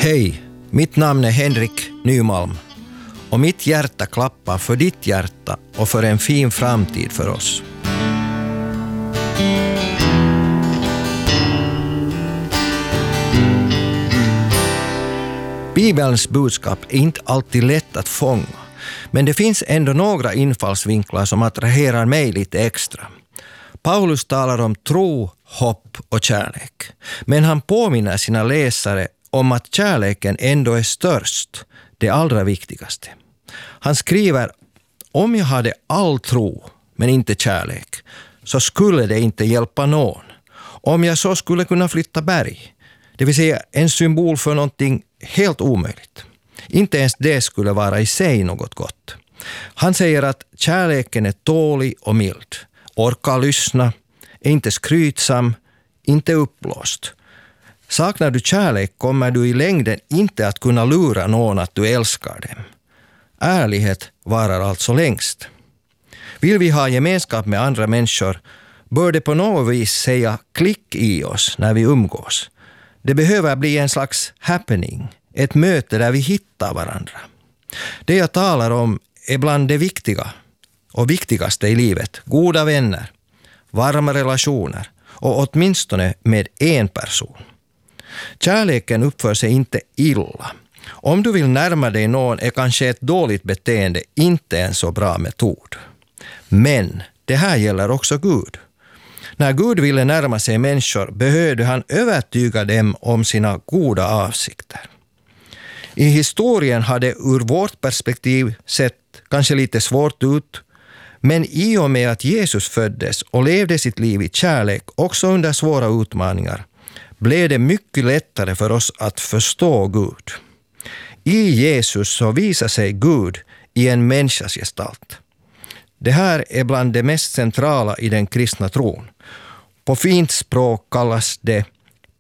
Hej, mitt namn är Henrik Nymalm och mitt hjärta klappar för ditt hjärta och för en fin framtid för oss. Bibelns budskap är inte alltid lätt att fånga, men det finns ändå några infallsvinklar som attraherar mig lite extra. Paulus talar om tro, hopp och kärlek, men han påminner sina läsare om att kärleken ändå är störst, det allra viktigaste. Han skriver: om jag hade all tro men inte kärlek, så skulle det inte hjälpa någon. Om jag så skulle kunna flytta berg, det vill säga en symbol för någonting helt omöjligt. Inte ens det skulle vara i sig något gott. Han säger att kärleken är tålig och mild, orkar lyssna, är inte skrytsam, inte uppblåst. Saknar du kärlek kommer du i längden inte att kunna lura någon att du älskar dem. Ärlighet varar alltså längst. Vill vi ha gemenskap med andra människor bör det på något vis säga klick i oss när vi umgås. Det behöver bli en slags happening, ett möte där vi hittar varandra. Det jag talar om är bland det viktiga och viktigaste i livet: goda vänner, varma relationer och åtminstone med en person. Kärleken uppför sig inte illa. Om du vill närma dig någon är kanske ett dåligt beteende inte en så bra metod. Men det här gäller också Gud. När Gud ville närma sig människor behövde han övertyga dem om sina goda avsikter. I historien hade ur vårt perspektiv sett kanske lite svårt ut, men i och med att Jesus föddes och levde sitt liv i kärlek också under svåra utmaningar blev det mycket lättare för oss att förstå Gud. I Jesus så visar sig Gud i en människas gestalt. Det här är bland det mest centrala i den kristna tron. På fint språk kallas det